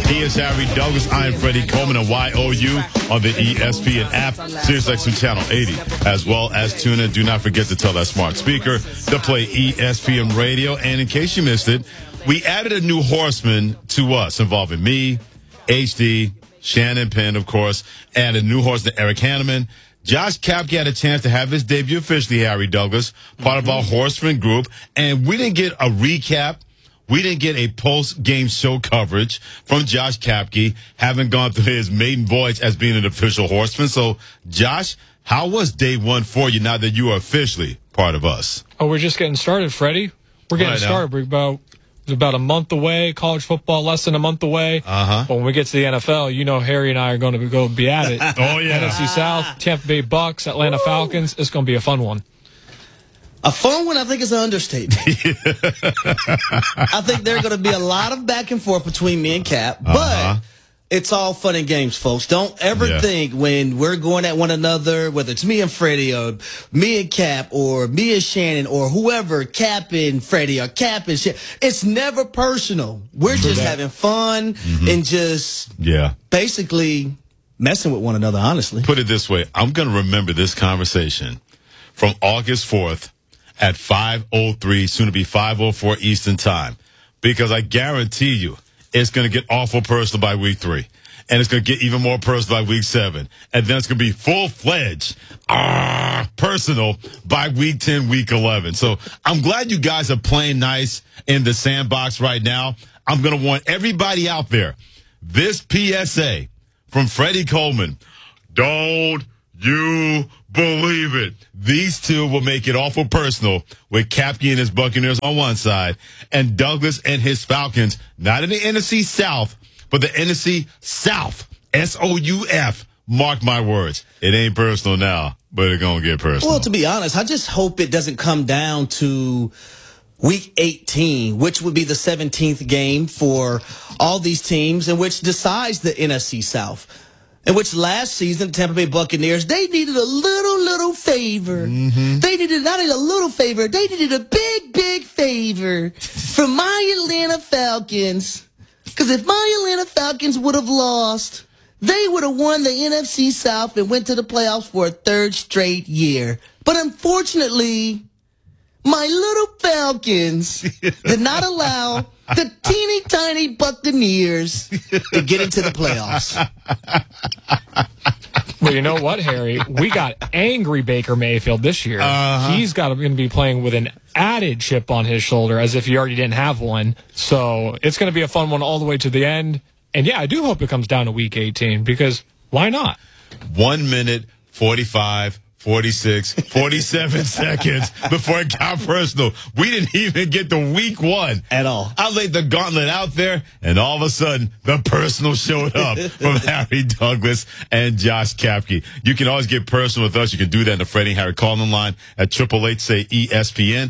He is Harry Douglas. I am Freddie Coleman and YOU on the ESPN app, SiriusXM Channel 80, as well as tune in. Do not forget to tell that smart speaker to play ESPN Radio. And in case you missed it, we added a new horseman to us involving me, HD, Shannon Penn, of course, and a new horseman, Eric Hanneman. Josh Kapke had a chance to have his debut officially, Harry Douglas, part of our horseman group. And we didn't get a recap. We didn't get a post-game show coverage from Josh Kapke, having gone through his maiden voyage as being an official horseman. So, Josh, how was day one for you now that you are officially part of us? Oh, we're just getting started, Freddie. We're getting started. We're about a month away. College football, less than a month away. But when we get to the NFL, you know Harry and I are going to be at it. Oh, yeah. NFC South, Tampa Bay Bucks, Atlanta Falcons. It's going to be a fun one. A fun one, I think, is an understatement. I think there are going to be a lot of back and forth between me and Cap, but it's all fun and games, folks. Don't ever think when we're going at one another, whether it's me and Freddie or me and Cap or me and Shannon or whoever, Cap and Freddie or Cap and Shannon, it's never personal. We're just having fun and just basically messing with one another, honestly. Put it this way. I'm going to remember this conversation from August 4th. At 5:03, soon to be 5:04 Eastern Time, because I guarantee you it's going to get awful personal by week 3, and it's going to get even more personal by week 7, and then it's going to be full-fledged personal by week 10, week 11. So I'm glad you guys are playing nice in the sandbox right now. I'm going to warn everybody out there, this PSA from Freddie Coleman, don't you believe it. These two will make it awful personal with Kapke and his Buccaneers on one side and Douglas and his Falcons, not in the NFC South, but the NFC South, S-O-U-F. Mark my words. It ain't personal now, but it's going to get personal. Well, to be honest, I just hope it doesn't come down to Week 18, which would be the 17th game for all these teams and which decides the NFC South. In which last season, Tampa Bay Buccaneers, they needed a little favor. They needed not a little favor. They needed a big favor from my Atlanta Falcons. Because if my Atlanta Falcons would have lost, they would have won the NFC South and went to the playoffs for a third straight year. But unfortunately, my little Falcons did not allow the teeny tiny Buccaneers to get into the playoffs. Well, you know what, Harry? We got angry Baker Mayfield this year. He's going to be playing with an added chip on his shoulder as if he already didn't have one. So it's going to be a fun one all the way to the end. And, yeah, I do hope it comes down to Week 18 because why not? 1 minute, 45, 46, 47 seconds before it got personal. We didn't even get to week 1 at all. I laid the gauntlet out there, and all of a sudden, the personal showed up from Harry Douglas and Josh Kapke. You can always get personal with us. You can do that in the Freddie and Harry calling line at 888-SAY-ESPN,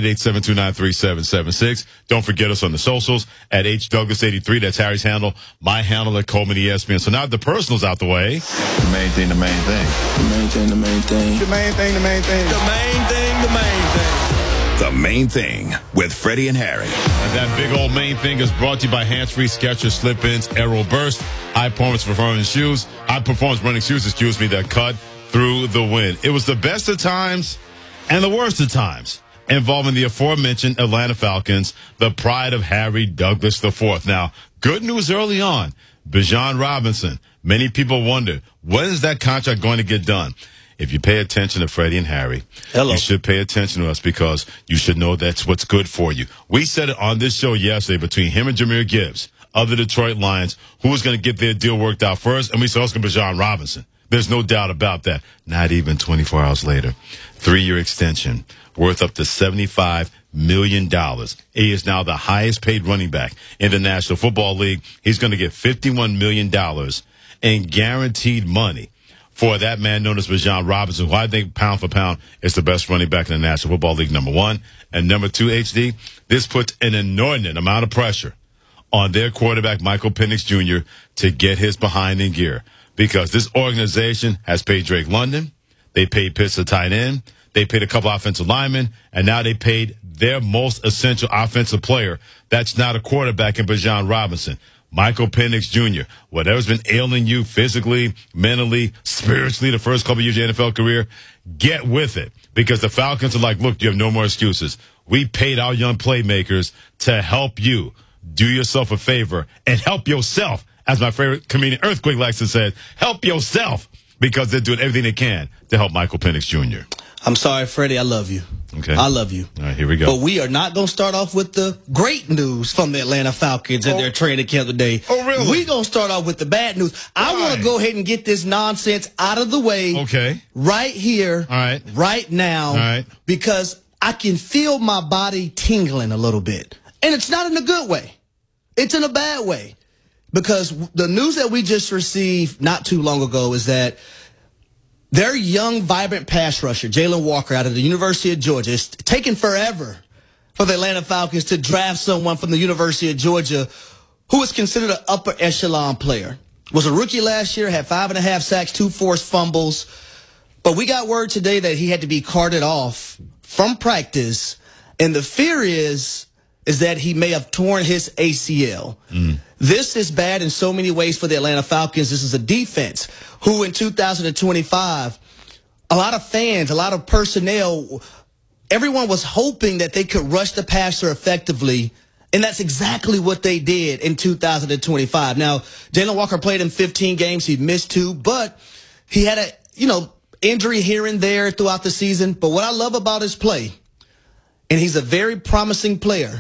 888-729-3776. Don't forget us on the socials at HDouglas83. That's Harry's handle. My handle at Coleman ESPN. So now the personal's out the way. The main thing, the main thing. The main thing, the main thing. The main thing, the main thing. The main thing, the main thing. The Main Thing with Freddie and Harry. And that big old main thing is brought to you by Hands-Free Skechers Slip-Ins Aero Burst. High performance running shoes. High performance running shoes, that cut through the wind. It was the best of times and the worst of times involving the aforementioned Atlanta Falcons, the pride of Harry Douglas IV. Now, good news early on. Bijan Robinson. Many people wonder, when is that contract going to get done? If you pay attention to Freddie and Harry, you should pay attention to us because you should know that's what's good for you. We said it on this show yesterday between him and Jahmyr Gibbs of the Detroit Lions, who was going to get their deal worked out first, and we said it's going to be Bijan Robinson. There's no doubt about that. Not even 24 hours later. 3-year extension worth up to $75 million. He is now the highest paid running back in the National Football League. He's going to get $51 million in guaranteed money for that man known as Bijan Robinson, who I think pound for pound is the best running back in the National Football League, number 1. And number 2, HD, this puts an inordinate amount of pressure on their quarterback, Michael Penix Jr., to get his behind in gear. Because this organization has paid Drake London, they paid Pitts a tight end, they paid a couple offensive linemen, and now they paid their most essential offensive player that's not a quarterback in Bijan Robinson. Michael Penix Jr., whatever's been ailing you physically, mentally, spiritually the first couple of years of your NFL career, get with it. Because the Falcons are like, look, you have no more excuses. We paid our young playmakers to help you. Do yourself a favor and help yourself. As my favorite comedian Earthquake likes to say, help yourself, because they're doing everything they can to help Michael Penix Jr. I'm sorry, Freddie. I love you. Okay. I love you. All right, here we go. But we are not going to start off with the great news from the Atlanta Falcons and their training camp today. Oh, really? We're going to start off with the bad news. I want to go ahead and get this nonsense out of the way. Okay. Right here. All right. Right now. All right. Because I can feel my body tingling a little bit. And it's not in a good way. It's in a bad way. Because the news that we just received not too long ago is that their young, vibrant pass rusher, Jalen Walker, out of the University of Georgia, it's taken forever for the Atlanta Falcons to draft someone from the University of Georgia who is considered an upper echelon player. Was a rookie last year, had 5.5 sacks, 2 forced fumbles. But we got word today that he had to be carted off from practice. And the fear is that he may have torn his ACL. This is bad in so many ways for the Atlanta Falcons. This is a defense who in 2025, a lot of fans, a lot of personnel, everyone was hoping that they could rush the passer effectively. And that's exactly what they did in 2025. Now, Jalen Walker played in 15 games. He missed 2, but he had a, injury here and there throughout the season. But what I love about his play, and he's a very promising player,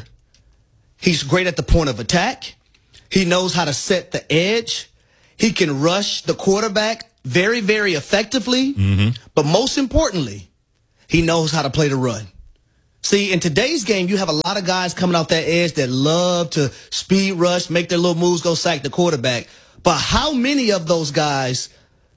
he's great at the point of attack. He knows how to set the edge. He can rush the quarterback very, very effectively. But most importantly, he knows how to play the run. See, in today's game, you have a lot of guys coming off that edge that love to speed rush, make their little moves, go sack the quarterback. But how many of those guys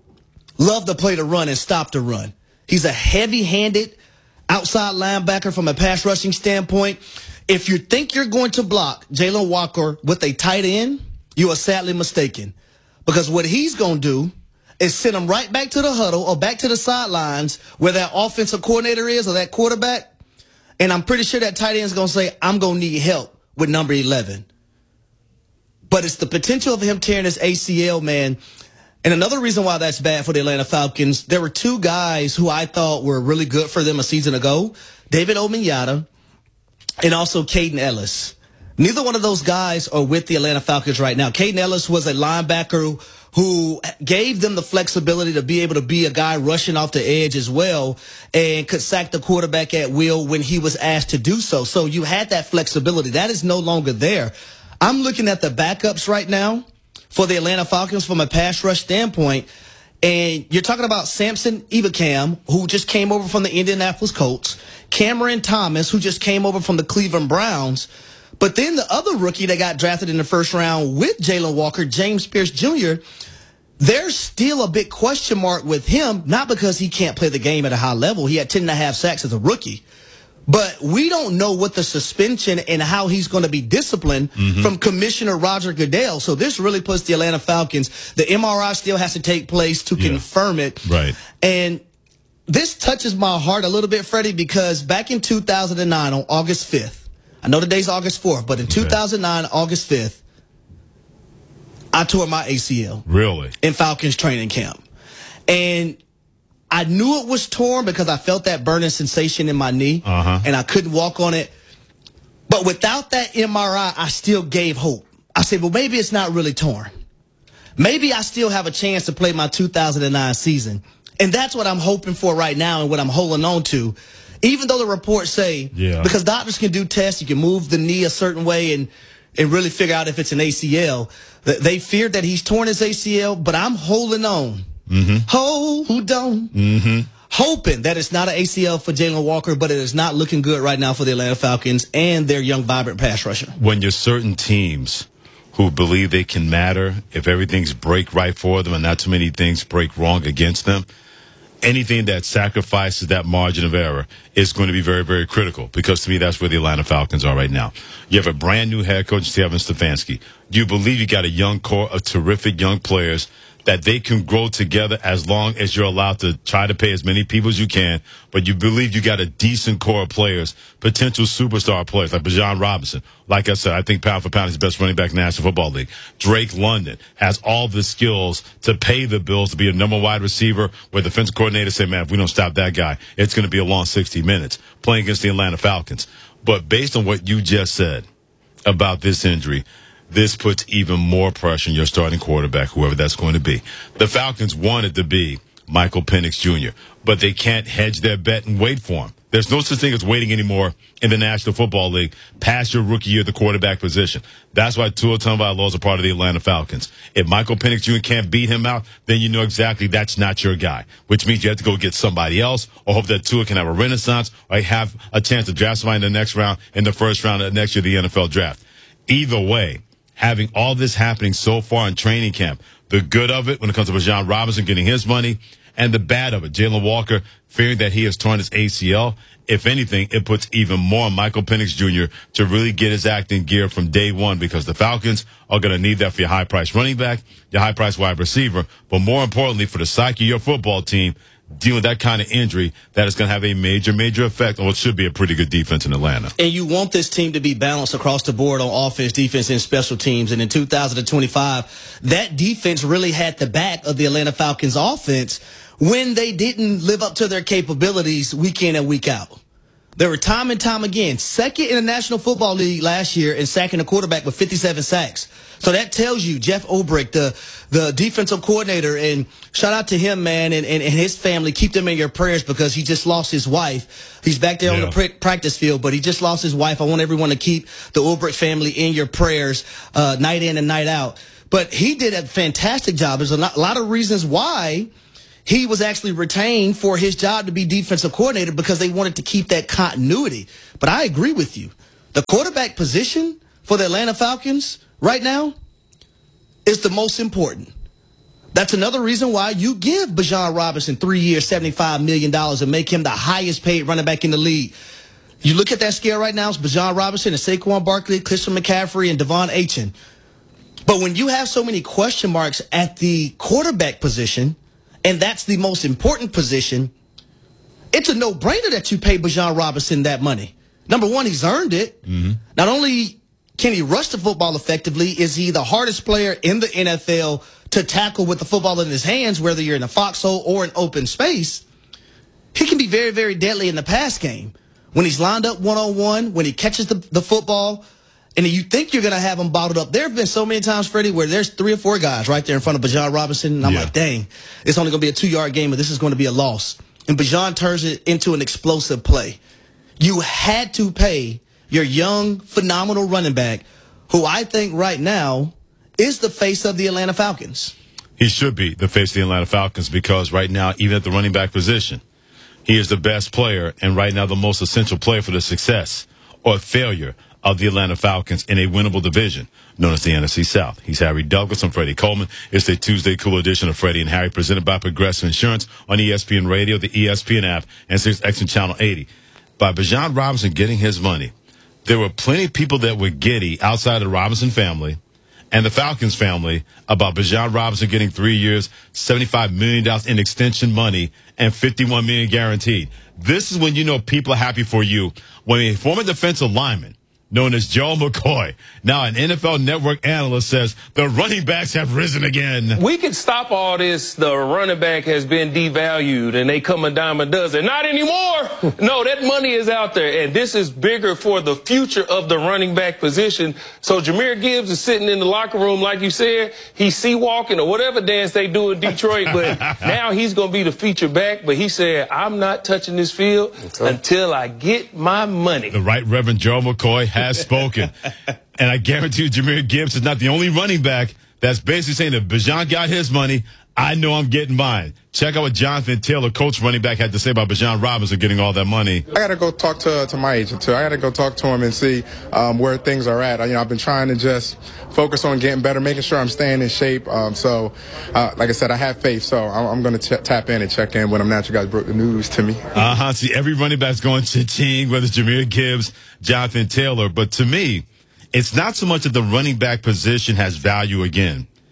love to play the run and stop the run? He's a heavy-handed outside linebacker from a pass rushing standpoint. If you think you're going to block Jalen Walker with a tight end, you are sadly mistaken. Because what he's going to do is send him right back to the huddle or back to the sidelines where that offensive coordinator is or that quarterback. And I'm pretty sure that tight end is going to say, I'm going to need help with number 11. But it's the potential of him tearing his ACL, man. And another reason why that's bad for the Atlanta Falcons, there were 2 guys who I thought were really good for them a season ago, David Onyemata and also Caden Ellis. Neither one of those guys are with the Atlanta Falcons right now. Caden Ellis was a linebacker who gave them the flexibility to be able to be a guy rushing off the edge as well and could sack the quarterback at will when he was asked to do so. So you had that flexibility. That is no longer there. I'm looking at the backups right now for the Atlanta Falcons from a pass rush standpoint. And you're talking about Samson Ebukam, who just came over from the Indianapolis Colts, Cameron Thomas, who just came over from the Cleveland Browns. But then the other rookie that got drafted in the first round with Jalen Walker, James Pierce Jr., there's still a big question mark with him, not because he can't play the game at a high level. He had 10.5 sacks as a rookie. But we don't know what the suspension and how he's going to be disciplined from Commissioner Roger Goodell. So this really puts the Atlanta Falcons. The MRI still has to take place to confirm it. Right. And this touches my heart a little bit, Freddie, because back in 2009 on August 5th, I know today's August 4th, but in 2009, August 5th, I tore my ACL. Really? In Falcons training camp. And I knew it was torn because I felt that burning sensation in my knee, and I couldn't walk on it. But without that MRI, I still gave hope. I said, well, maybe it's not really torn. Maybe I still have a chance to play my 2009 season. And that's what I'm hoping for right now and what I'm holding on to. Even though the reports say, because doctors can do tests, you can move the knee a certain way and really figure out if it's an ACL. They feared that he's torn his ACL, but I'm holding on. Hold on. Hoping that it's not an ACL for Jalen Walker, but it is not looking good right now for the Atlanta Falcons and their young, vibrant pass rusher. When you're certain teams who believe they can matter, if everything's break right for them and not too many things break wrong against them, anything that sacrifices that margin of error is going to be very, very critical, because to me, that's where the Atlanta Falcons are right now. You have a brand new head coach, Kevin Stefanski. You believe you got a young core of terrific young players that they can grow together as long as you're allowed to try to pay as many people as you can, but you believe you got a decent core of players, potential superstar players like Bijan Robinson. Like I said, I think pound for pound he's the best running back in the National Football League. Drake London has all the skills to pay the bills to be a number wide receiver where the defensive coordinator say, man, if we don't stop that guy, it's going to be a long 60 minutes playing against the Atlanta Falcons. But based on what you just said about this injury, this puts even more pressure on your starting quarterback, whoever that's going to be. The Falcons wanted to be Michael Penix Jr., but they can't hedge their bet and wait for him. There's no such thing as waiting anymore in the National Football League past your rookie year at the quarterback position. That's why Tua Tagovailoa is a part of the Atlanta Falcons. If Michael Penix Jr. can't beat him out, then you know exactly that's not your guy, which means you have to go get somebody else or hope that Tua can have a renaissance or have a chance to draft somebody in the next round, in the first round of next year, the NFL draft. Either way, having all this happening so far in training camp, the good of it when it comes to Bijan Robinson getting his money, and the bad of it, Jalen Walker fearing that he has torn his ACL, if anything, it puts even more on Michael Penix Jr. to really get his act in gear from day one, because the Falcons are going to need that for your high-priced running back, your high-priced wide receiver, but more importantly, for the psyche of your football team, dealing with that kind of injury that is going to have a major, major effect on what should be a pretty good defense in Atlanta. And you want this team to be balanced across the board on offense, defense, and special teams. And in 2025, that defense really had the back of the Atlanta Falcons offense when they didn't live up to their capabilities week in and week out. They were time and time again second in the National Football League last year in sacking a quarterback with 57 sacks. So that tells you Jeff Ulbrich, the defensive coordinator, and shout out to him, man, and his family. Keep them in your prayers because he just lost his wife. He's back there on the practice field, but he just lost his wife. I want everyone to keep the Ulbrich family in your prayers night in and night out. But he did a fantastic job. There's a lot of reasons why he was actually retained for his job to be defensive coordinator, because they wanted to keep that continuity. But I agree with you. The quarterback position for the Atlanta Falcons right now is the most important. That's another reason why you give Bijan Robinson 3 years, $75 million and make him the highest paid running back in the league. You look at that scale right now, it's Bijan Robinson and Saquon Barkley, Christian McCaffrey, and Devon Achane. But when you have so many question marks at the quarterback position, and that's the most important position, it's a no-brainer that you pay Bijan Robinson that money. Number one, he's earned it. Mm-hmm. Not only can he rush the football effectively, is he the hardest player in the NFL to tackle with the football in his hands, whether you're in a foxhole or an open space. He can be very, very deadly in the pass game. When he's lined up one-on-one, when he catches the football, and you think you're going to have him bottled up. There have been so many times, Freddie, where there's 3 or 4 guys right there in front of Bijan Robinson, and I'm like, dang, it's only going to be a 2-yard game, and this is going to be a loss. And Bijan turns it into an explosive play. You had to pay your young, phenomenal running back, who I think right now is the face of the Atlanta Falcons. He should be the face of the Atlanta Falcons, because right now, even at the running back position, he is the best player, and right now the most essential player for the success or failure of the Atlanta Falcons in a winnable division known as the NFC South. He's Harry Douglas. I'm Freddie Coleman. It's the Tuesday Cool edition of Freddie and Harry, presented by Progressive Insurance on ESPN Radio, the ESPN app, and 6X and Channel 80. By Bijan Robinson getting his money, there were plenty of people that were giddy outside of the Robinson family and the Falcons family about Bijan Robinson getting 3 years, $75 million in extension money, and $51 million guaranteed. This is when you know people are happy for you. When a former defensive lineman known as Joe McCoy, now an NFL Network analyst, says the running backs have risen again. We can stop all this. The running back has been devalued and they come a dime a dozen. Not anymore. No, that money is out there, and this is bigger for the future of the running back position. So Jahmyr Gibbs is sitting in the locker room, like you said. He's sea-walking or whatever dance they do in Detroit, but now he's going to be the feature back. But he said, I'm not touching this field until I get my money. The Right Reverend Joe McCoy has spoken. And I guarantee you, Jahmyr Gibbs is not the only running back that's basically saying that Bijan got his money, I know I'm getting mine. Check out what Jonathan Taylor, coach running back, had to say about Bijan Robinson getting all that money. I got to go talk to my agent, too. I got to go talk to him and see where things are at. I've been trying to just focus on getting better, making sure I'm staying in shape. So, like I said, I have faith. So I'm going to tap in and check in when I'm not. You guys broke the news to me. See, every running back's going to ting, whether it's Jahmyr Gibbs, Jonathan Taylor. But to me, it's not so much that the running back position has value again.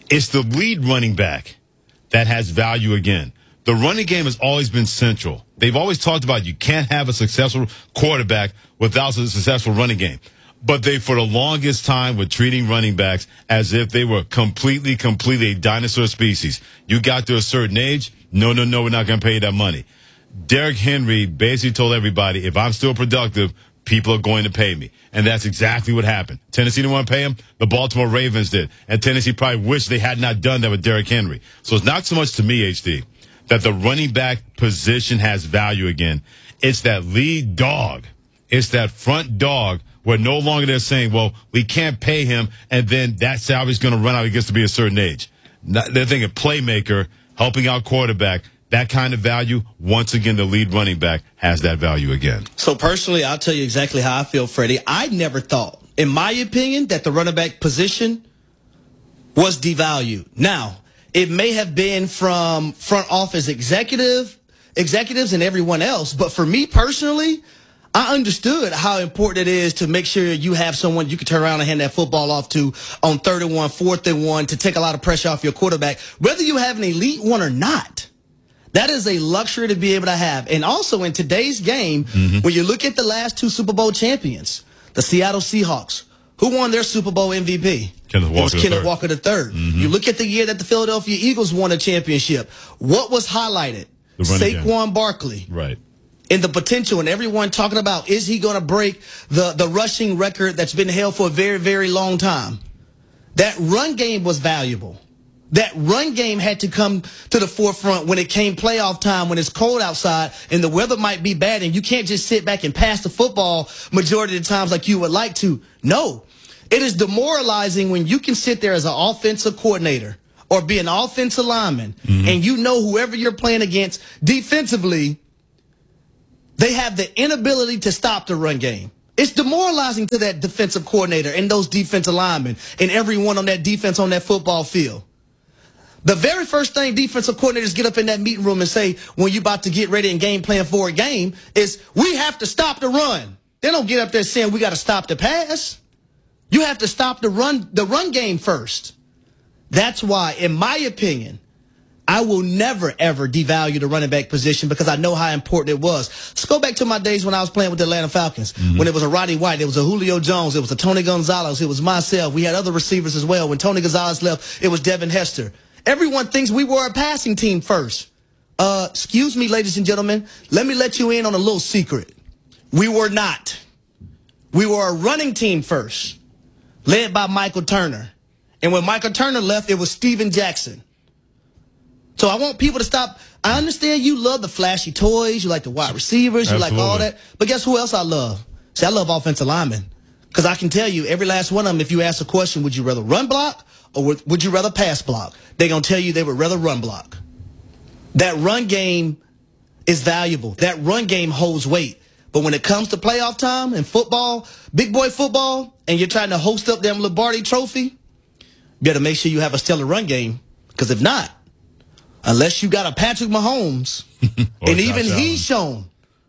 It's the lead running back that has value again. The running game has always been central. They've always talked about you can't have a successful quarterback without a successful running game. But they, for the longest time, were treating running backs as if they were completely a dinosaur species. You got to a certain age, no, we're not going to pay you that money. Derrick Henry basically told everybody, if I'm still productive, people are going to pay me. And that's exactly what happened. Tennessee didn't want to pay him. The Baltimore Ravens did. And Tennessee probably wished they had not done that with Derrick Henry. So it's not so much to me, HD, that the running back position has value again. It's that lead dog. It's that front dog where no longer they're saying, well, we can't pay him, and then that salary's going to run out. He gets to be a certain age. They're thinking playmaker, helping out quarterback, that kind of value. Once again, the lead running back has that value again. So personally, I'll tell you exactly how I feel, Freddie. I never thought, in my opinion, that the running back position was devalued. Now, it may have been from front office executives and everyone else, but for me personally, I understood how important it is to make sure you have someone you can turn around and hand that football off to on 3rd and 1, 4th and 1 to take a lot of pressure off your quarterback, whether you have an elite one or not. That is a luxury to be able to have. And also in today's game, when you look at the last 2 Super Bowl champions, the Seattle Seahawks, who won their Super Bowl MVP? Kenneth Walker III. You look at the year that the Philadelphia Eagles won a championship. What was highlighted? Saquon Barkley. Right. And the potential, and everyone talking about, is he going to break the rushing record that's been held for a very, very long time? That run game was valuable. That run game had to come to the forefront when it came playoff time, when it's cold outside and the weather might be bad and you can't just sit back and pass the football majority of the times like you would like to. No, it is demoralizing when you can sit there as an offensive coordinator or be an offensive lineman and you know whoever you're playing against defensively, they have the inability to stop the run game. It's demoralizing to that defensive coordinator and those defensive linemen and everyone on that defense on that football field. The very first thing defensive coordinators get up in that meeting room and say when you're about to get ready and game plan for a game is, we have to stop the run. They don't get up there saying we got to stop the pass. You have to stop the run game first. That's why, in my opinion, I will never, ever devalue the running back position because I know how important it was. Let's go back to my days when I was playing with the Atlanta Falcons. When it was a Roddy White, it was a Julio Jones, it was a Tony Gonzalez, it was myself. We had other receivers as well. When Tony Gonzalez left, it was Devin Hester. Everyone thinks we were a passing team first. Excuse me, ladies and gentlemen. Let me let you in on a little secret. We were not. We were a running team first, led by Michael Turner. And when Michael Turner left, it was Steven Jackson. So I want people to stop. I understand you love the flashy toys. You like the wide receivers. You like all that. But guess who else I love? See, I love offensive linemen. Because I can tell you, every last one of them, if you ask a question, would you rather run block or would you rather pass block? They're going to tell you they would rather run block. That run game is valuable. That run game holds weight. But when it comes to playoff time and football, big boy football, and you're trying to host up them Lombardi Trophy, you better make sure you have a stellar run game. Because if not, unless you got a Patrick Mahomes, and even he's shown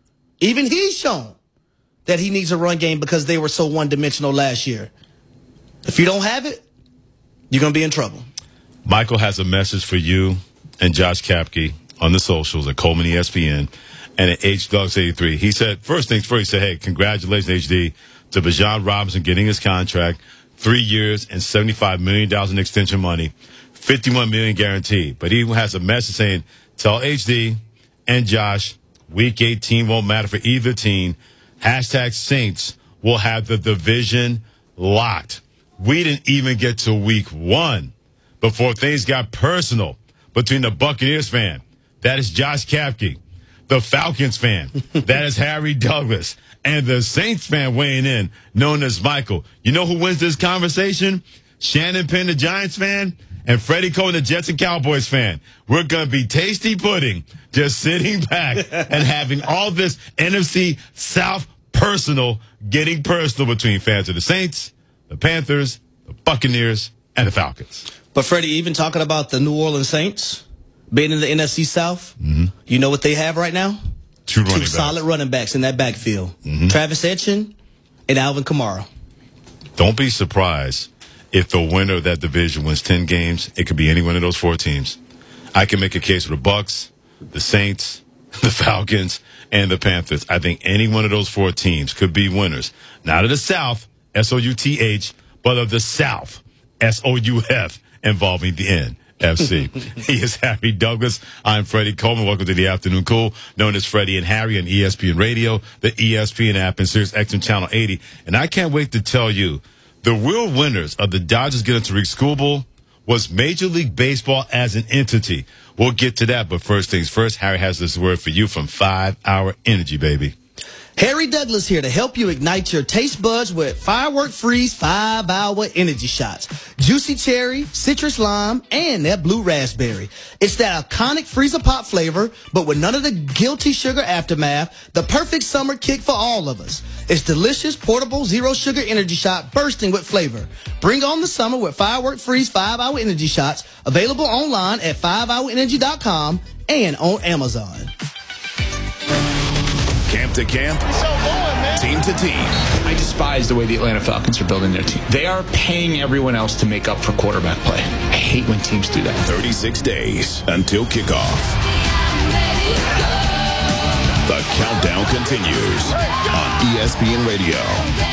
that he needs a run game because they were so one-dimensional last year. If you don't have it, you're going to be in trouble. Michael has a message for you and Josh Kapke on the socials at Coleman ESPN and at HDugs83. He said, first things first, he said, hey, congratulations, HD, to Bijan Robinson getting his contract, 3 years and $75 million in extension money, $51 million guaranteed. But he has a message saying, tell HD and Josh, Week 18 won't matter for either team. Hashtag Saints will have the division locked. We didn't even get to Week 1 before things got personal between the Buccaneers fan, that is Josh Kapke, the Falcons fan, that is Harry Douglas, and the Saints fan weighing in, known as Michael. You know who wins this conversation? Shannon Penn, the Giants fan, and Freddie Cohen, the Jets and Cowboys fan. We're going to be tasty pudding, just sitting back and having all this NFC South personal getting personal between fans of the Saints, the Panthers, the Buccaneers, and the Falcons. But Freddie, even talking about the New Orleans Saints being in the NFC South, you know what they have right now? Two solid running backs in that backfield. Travis Etienne and Alvin Kamara. Don't be surprised if the winner of that division wins 10 games, it could be any one of those 4 teams. I can make a case for the Bucks, the Saints, the Falcons, and the Panthers. I think any one of those 4 teams could be winners. Not of the South, S-O-U-T-H, but of the South, S-O-U-F, involving the NFC. He is Harry Douglas. I'm Freddie Coleman. Welcome to the Afternoon Cool, known as Freddie and Harry on ESPN Radio, the ESPN app, and Sirius XM Channel 80. And I can't wait to tell you, the real winners of the Dodgers Get Into Tariq School Bowl was Major League Baseball as an entity. We'll get to that, but first things first, Harry has this word for you from 5 Hour Energy, baby. Harry Douglas here to help you ignite your taste buds with Firework Freeze 5 Hour Energy Shots. Juicy cherry, citrus lime, and that blue raspberry. It's that iconic freezer pop flavor, but with none of the guilty sugar aftermath, the perfect summer kick for all of us. It's delicious, portable, zero sugar energy shot bursting with flavor. Bring on the summer with Firework Freeze 5 Hour Energy Shots, available online at 5hourenergy.com and on Amazon. Camp to camp, team to team. I despise the way the Atlanta Falcons are building their team. They are paying everyone else to make up for quarterback play. I hate when teams do that. 36 days until kickoff. The countdown continues on ESPN Radio.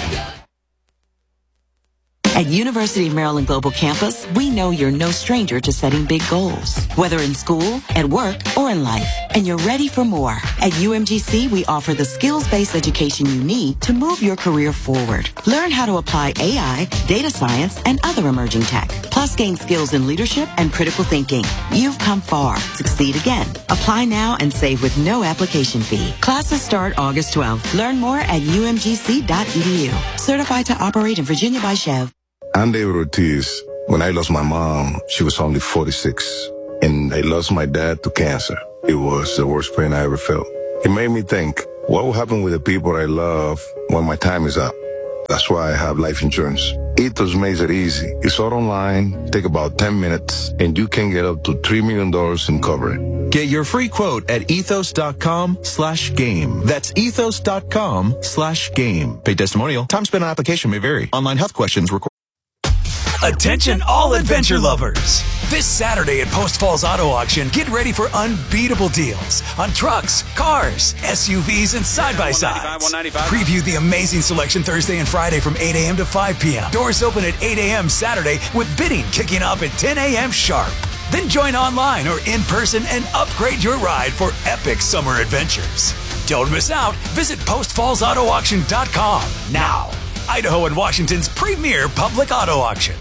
At University of Maryland Global Campus, we know you're no stranger to setting big goals, whether in school, at work, or in life, and you're ready for more. At UMGC, we offer the skills-based education you need to move your career forward. Learn how to apply AI, data science, and other emerging tech, plus gain skills in leadership and critical thinking. You've come far. Succeed again. Apply now and save with no application fee. Classes start August 12th. Learn more at umgc.edu. Certified to operate in Virginia by Chev. I'm David Ortiz. When I lost my mom, she was only 46. And I lost my dad to cancer. It was the worst pain I ever felt. It made me think, what will happen with the people I love when my time is up? That's why I have life insurance. Ethos makes it easy. It's all online, take about 10 minutes, and you can get up to $3 million in coverage. Get your free quote at ethos.com/game. That's ethos.com/game. Paid testimonial. Time spent on application may vary. Online health questions required. Attention all adventure lovers. This Saturday at Post Falls Auto Auction, get ready for unbeatable deals on trucks, cars, SUVs, and side-by-sides. Preview the amazing selection Thursday and Friday from 8 a.m. to 5 p.m. Doors open at 8 a.m. Saturday with bidding kicking off at 10 a.m. sharp. Then join online or in person and upgrade your ride for epic summer adventures. Don't miss out. Visit postfallsautoauction.com now. Idaho and Washington's premier public auto auction.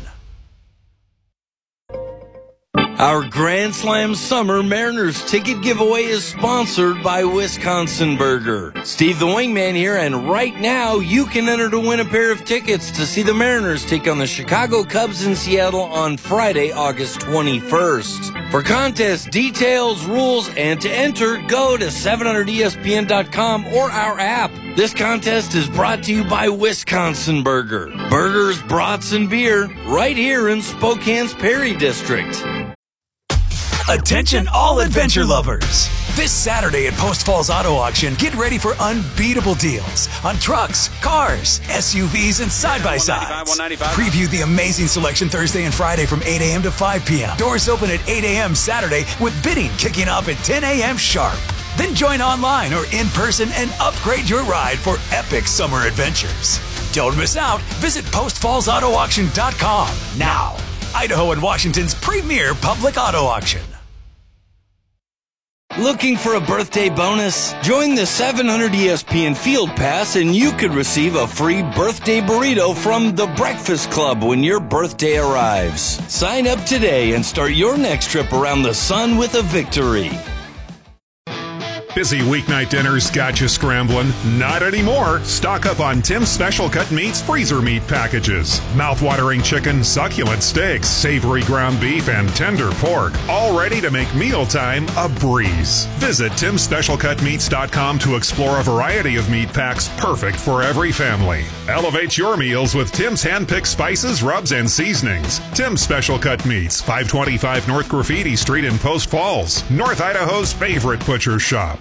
Our Grand Slam Summer Mariners ticket giveaway is sponsored by Wisconsin Burger. Steve the Wingman here, and right now you can enter to win a pair of tickets to see the Mariners take on the Chicago Cubs in Seattle on Friday, August 21st. For contest details, rules, and to enter, go to 700ESPN.com or our app. This contest is brought to you by Wisconsin Burger. Burgers, brats, and beer right here in Spokane's Perry District. Attention all adventure lovers. This Saturday at Post Falls Auto Auction, get ready for unbeatable deals on trucks, cars, SUVs, and side-by-sides. Preview the amazing selection Thursday and Friday from 8 a.m. to 5 p.m. Doors open at 8 a.m. Saturday with bidding kicking off at 10 a.m. sharp. Then join online or in person and upgrade your ride for epic summer adventures. Don't miss out. Visit postfallsautoauction.com now. Idaho and Washington's premier public auto auction. Looking for a birthday bonus? Join the 700 ESPN Field Pass and you could receive a free birthday burrito from The Breakfast Club when your birthday arrives. Sign up today and start your next trip around the sun with a victory. Busy weeknight dinners got you scrambling? Not anymore. Stock up on Tim's Special Cut Meats freezer meat packages. Mouth-watering chicken, succulent steaks, savory ground beef, and tender pork. All ready to make mealtime a breeze. Visit TimSpecialCutMeats.com to explore a variety of meat packs perfect for every family. Elevate your meals with Tim's hand-picked spices, rubs, and seasonings. Tim's Special Cut Meats, 525 North Graffiti Street in Post Falls, North Idaho's favorite butcher shop.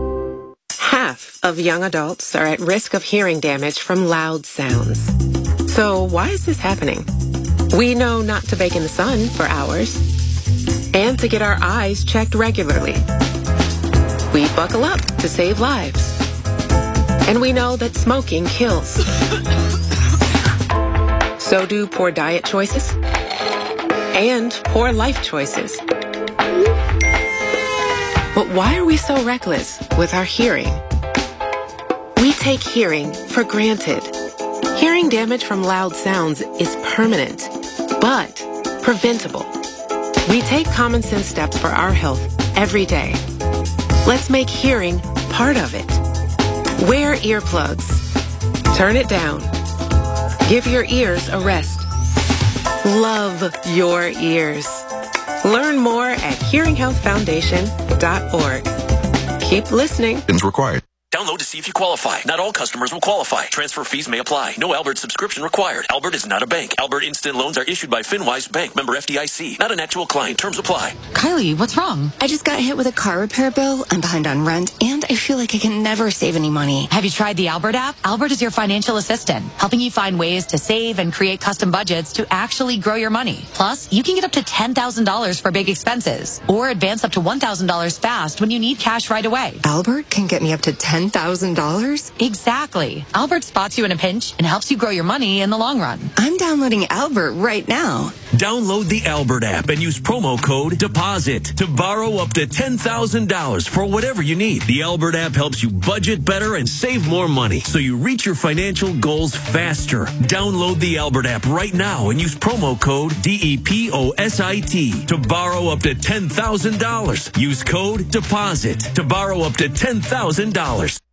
Half of young adults are at risk of hearing damage from loud sounds. So why is this happening? We know not to bake in the sun for hours and to get our eyes checked regularly. We buckle up to save lives. And we know that smoking kills. So do poor diet choices and poor life choices. But why are we so reckless with our hearing? We take hearing for granted. Hearing damage from loud sounds is permanent, but preventable. We take common sense steps for our health every day. Let's make hearing part of it. Wear earplugs. Turn it down. Give your ears a rest. Love your ears. Learn more at hearinghealthfoundation.org. Keep listening. Required. Download to see if you qualify. Not all customers will qualify. Transfer fees may apply. No Albert subscription required. Albert is not a bank. Albert Instant Loans are issued by FinWise Bank, member FDIC. Not an actual client. Terms apply. Kylie, what's wrong? I just got hit with a car repair bill. I'm behind on rent, and I feel like I can never save any money. Have you tried the Albert app? Albert is your financial assistant, helping you find ways to save and create custom budgets to actually grow your money. Plus, you can get up to $10,000 for big expenses, or advance up to $1,000 fast when you need cash right away. Albert can get me up to $10,000? Exactly. Albert spots you in a pinch and helps you grow your money in the long run. I'm downloading Albert right now. Download the Albert app and use promo code DEPOSIT to borrow up to $10,000 for whatever you need. The Albert app helps you budget better and save more money so you reach your financial goals faster. Download the Albert app right now and use promo code DEPOSIT to borrow up to $10,000. Use code DEPOSIT to borrow up to $10,000.